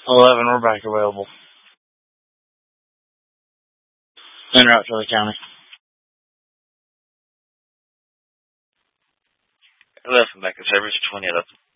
11, we're back available. En route to the county. 11, back in service, 2011.